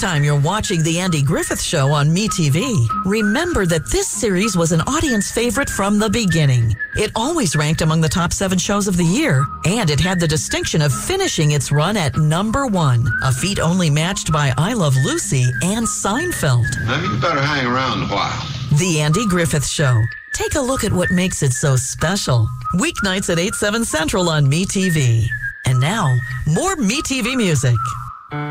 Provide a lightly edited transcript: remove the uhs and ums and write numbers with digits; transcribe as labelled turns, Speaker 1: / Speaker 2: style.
Speaker 1: time you're watching The Andy Griffith Show on MeTV, remember that this series was an audience favorite from the beginning. It always ranked among the top 7 shows of the year, and it had the distinction of finishing its run at number 1, a feat only matched by I Love Lucy and Seinfeld.
Speaker 2: Maybe you better hang around a while.
Speaker 1: The Andy Griffith Show. Take a look at what makes it so special. Weeknights at 8/7 Central on MeTV. And now, more MeTV music.